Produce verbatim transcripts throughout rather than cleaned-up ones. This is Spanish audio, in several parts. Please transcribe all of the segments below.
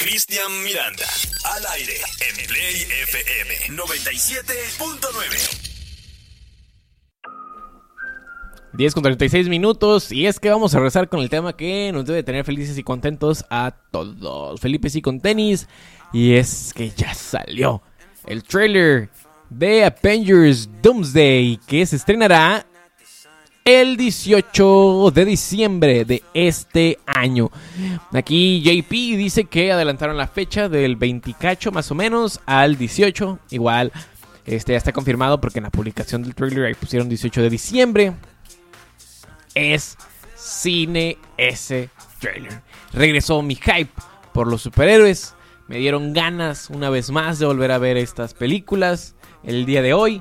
Cristian Miranda, al aire en Play F M noventa y siete punto nueve. diez con treinta y seis minutos. Y es que vamos a regresar con el tema que nos debe tener felices y contentos a todos. Felipe sí con tenis. Y es que ya salió el trailer de Avengers Doomsday, que se estrenará el dieciocho de diciembre de este año. Aquí J P dice que adelantaron la fecha del veinticacho más o menos al dieciocho. Igual este ya está confirmado porque en la publicación del trailer ahí pusieron dieciocho de diciembre. Es cine ese trailer. Regresó mi hype por los superhéroes. Me dieron ganas una vez más de volver a ver estas películas. El día de hoy,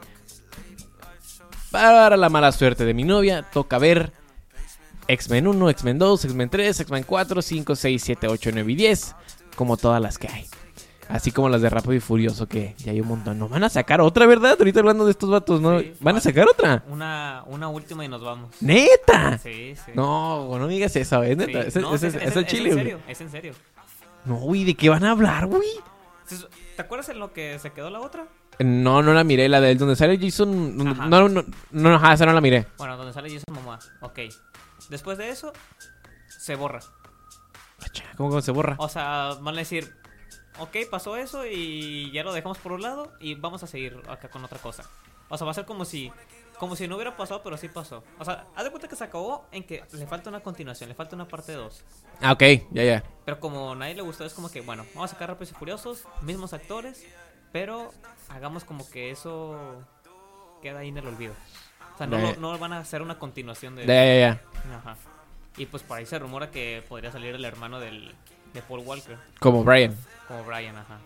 para la mala suerte de mi novia, toca ver X-Men uno, X-Men dos, X-Men tres, X-Men cuatro, cinco, seis, siete, ocho, nueve y diez. Como todas las que hay. Así como las de Rápido y Furioso, que ya hay un montón. No van a sacar otra, ¿verdad? Ahorita hablando de estos vatos, ¿no? Sí, ¿van a sacar otra? Una, una última y nos vamos. ¿Neta? Sí, sí. No, no me digas eso, ¿eh? Neta. Sí. Es, No, es, es, es, es, es el es chile, en güey. serio, es en serio. No, güey, ¿de qué van a hablar, güey? ¿Te acuerdas en lo que se quedó la otra? No, no la miré, la de donde sale Jason. Ajá. No, no, no, ajá, esa no la miré. Bueno, donde sale Jason Momoa. Ok. Después de eso, se borra. ¿Cómo que se borra? O sea, van a decir, ok, pasó eso y ya lo dejamos por un lado y vamos a seguir acá con otra cosa. O sea, va a ser como si como si no hubiera pasado, pero sí pasó. O sea, haz de cuenta que se acabó en que le falta una continuación, le falta una parte dos. Ah, ok, ya, ya. Pero como a nadie le gustó, es como que, bueno, vamos a sacar Rápidos y Furiosos, mismos actores, pero hagamos como que eso queda ahí en el olvido. O sea, no, Ya, ya. lo, no van a hacer una continuación de... Ya, ya, ya. Ajá. Y pues por ahí se rumora que podría salir el hermano del, de Paul Walker, Como Brian. como Brian, ajá.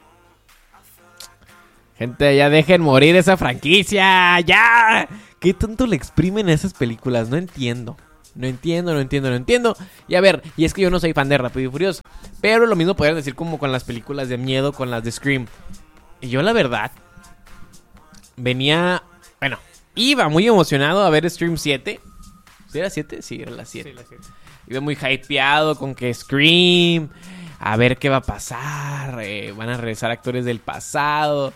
Gente, ya dejen morir esa franquicia, ya. ¿Qué tanto le exprimen a esas películas? No entiendo. No entiendo, no entiendo, no entiendo. Y a ver, y es que yo no soy fan de Rápido y Furioso, pero lo mismo podrían decir como con las películas de miedo, con las de Scream. Y yo la verdad venía, bueno, iba muy emocionado a ver Scream siete. ¿Sí era siete? Sí, era la siete. Sí, la siete. Iba muy hypeado con que Scream, a ver qué va a pasar, eh, van a regresar actores del pasado.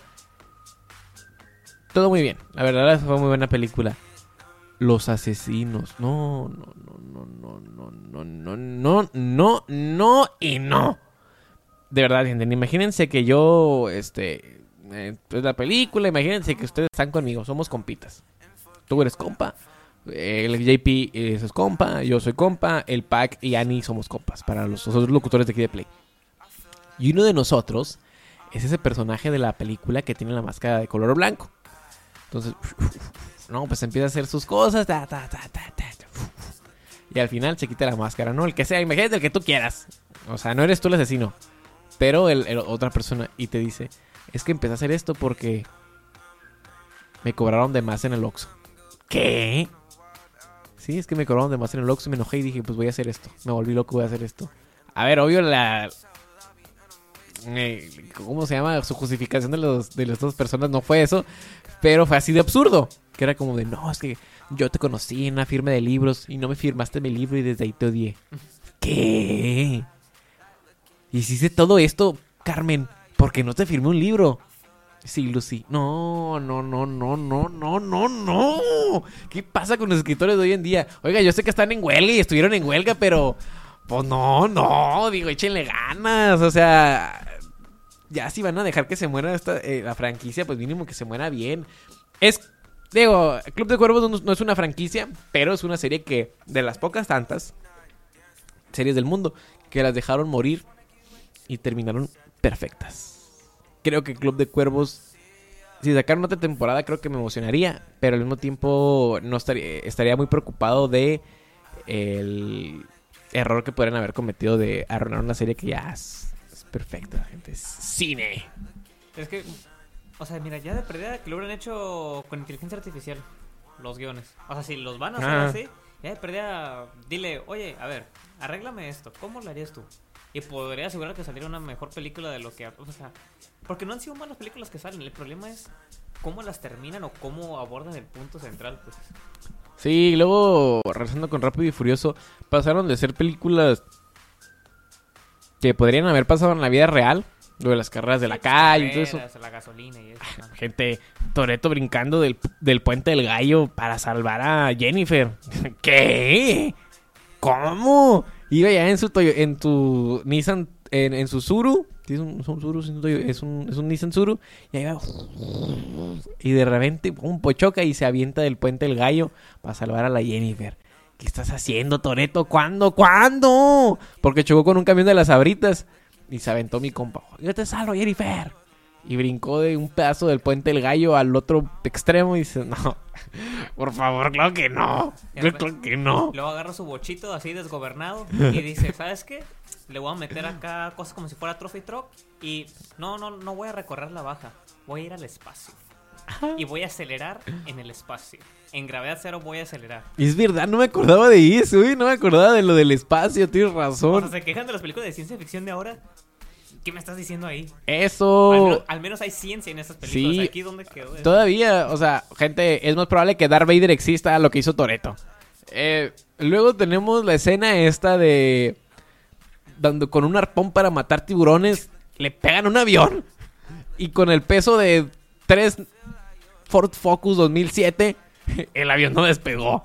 Todo muy bien, la verdad fue muy buena película. Los asesinos, no, no, no, no, no, no, no, no, no, no y no. De verdad, gente, imagínense que yo, este, eh, es la película, imagínense que ustedes están conmigo, somos compitas. Tú eres compa, el J P es compa, yo soy compa, el Pac y Annie somos compas, para los otros locutores de aquí de Play. Y uno de nosotros es ese personaje de la película que tiene la máscara de color blanco. Entonces, no, pues empieza a hacer sus cosas, ta, ta, ta, ta, ta, y al final se quita la máscara, ¿no? El que sea, imagínate el que tú quieras. O sea, no eres tú el asesino, pero el, el, otra persona, y te dice, es que empecé a hacer esto porque me cobraron de más en el Oxxo. ¿Qué? Sí, es que me cobraron de más en el Oxxo y me enojé y dije, pues voy a hacer esto. Me volví loco, voy a hacer esto. A ver, obvio la... Eh, ¿cómo se llama? Su justificación de, los, de las dos personas no fue eso, pero fue así de absurdo. Que era como de, no, es que yo te conocí en una firma de libros y no me firmaste mi libro y desde ahí te odié. ¿Qué? ¿Hiciste todo esto, Carmen, porque no te firmé un libro? Sí, Lucy. No, no, no, no, no, no, no, no. ¿Qué pasa con los escritores de hoy en día? Oiga, yo sé que están en huelga y estuvieron en huelga, pero... Pues no, no, digo, échenle ganas. O sea, ya si van a dejar que se muera esta, eh, la franquicia, pues mínimo que se muera bien. Es, digo, Club de Cuervos no, no es una franquicia, pero es una serie que, de las pocas tantas series del mundo, que las dejaron morir y terminaron perfectas. Creo que Club de Cuervos, si sacaran otra temporada, creo que me emocionaría, pero al mismo tiempo no estaría, estaría muy preocupado de el error que podrían haber cometido de arruinar una serie que ya es, es perfecta, gente. Es cine. Es que, o sea, mira, ya de perdida que lo hubieran hecho con inteligencia artificial, los guiones. O sea, si los van a hacer Ah. así, ya de perdida, dile, oye, a ver, arréglame esto, ¿cómo lo harías tú? Y podría asegurar que saliera una mejor película de lo que... O sea, porque no han sido malas películas que salen, el problema es cómo las terminan o cómo abordan el punto central, pues. Sí, luego, regresando con Rápido y Furioso, pasaron de ser películas que podrían haber pasado en la vida real. Lo de las carreras de la calle y todo eso. La gasolina y eso. ¿no? Gente, Toretto brincando del, del puente del gallo para salvar a Jennifer. ¿Qué? ¿Cómo? Iba ya en su Toyo- en tu Nissan, en, en su Tsuru. Es un, es un Tsuru, es un, Toyo- es un, es un Nissan Tsuru. Y ahí va. Y de repente, un pochoca y se avienta del puente del gallo para salvar a la Jennifer. ¿Qué estás haciendo, Toretto? ¿Cuándo? ¿Cuándo? Porque chocó con un camión de las Sabritas. Y se aventó mi compa. Yo te salvo, Jennifer. Y brincó de un pedazo del puente del gallo al otro extremo. Y dice, no, por favor, claro que no. Claro que no. Luego agarra su bochito así desgobernado y dice, ¿sabes qué? Le voy a meter acá cosas como si fuera Trophy Truck. Y no, no, no voy a recorrer la baja. Voy a ir al espacio. Y voy a acelerar en el espacio. En gravedad cero voy a acelerar. Es verdad, no me acordaba de eso, uy, no me acordaba de lo del espacio, tienes O razón. sea, se quejan de las películas de ciencia ficción de ahora. ¿Qué me estás diciendo ahí? Eso. Al menos, al menos hay ciencia en esas películas. Sí. ¿Aquí dónde quedó eso? Todavía, o sea, gente, es más probable que Darth Vader exista a lo que hizo Toretto. Eh, luego tenemos la escena esta de... Dando con un arpón para matar tiburones, le pegan un avión. Y con el peso de tres Ford Focus dos mil siete, el avión no despegó.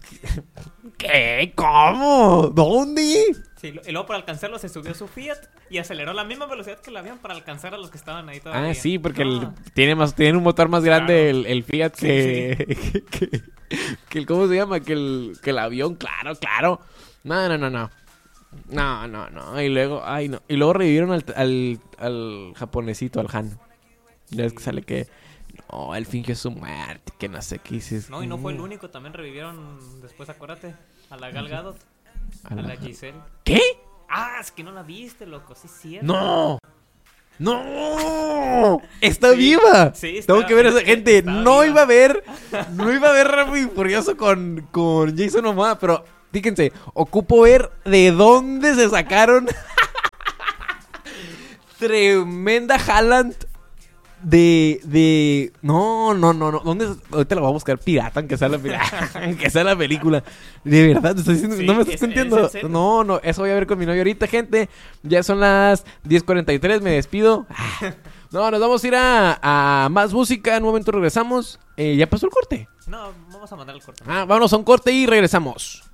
¿Qué? ¿Cómo? ¿Dónde? Sí, y luego para alcanzarlo se subió su Fiat y aceleró a la misma velocidad que el avión para alcanzar a los que estaban ahí todavía. Ah, sí, porque No. el, tiene más tiene un motor más grande Claro. el, el Fiat que, que, que, que el... ¿Cómo se llama? Que el, que el avión, claro, claro. No, no, no, no. No, no, no. Y luego, ay, no. Y luego revivieron al, al, al japonesito, al Han. Ya es que sale que... No, él fingió su muerte, que no sé qué dices. No, y no fue el único, también revivieron después, acuérdate, a la Gal Gadot, A a la- la Giselle. ¿Qué? Ah, es que no la viste, loco, sí es cierto. ¡No! ¡No! ¡Está Sí, viva! sí, está- Tengo que ver a esa está- gente. está No viva. iba a ver. No iba a ver Rápido y Furioso con, con Jason Momoa. Pero fíjense, ocupo ver de dónde se sacaron tremenda Haaland de, de... No, no, no, no. ¿Dónde? Ahorita la voy a buscar pirata, aunque sea la, aunque sea la película. De verdad, te estoy diciendo, Sí, no me estás es- es mintiendo. en serio. No, no, eso voy a ver con mi novio ahorita, gente. Ya son las diez cuarenta y tres, me despido. No, nos vamos a ir a, a más música. En un momento regresamos. Eh, ya pasó el corte. No, vamos a mandar el corte. Ah, vámonos a un corte y regresamos.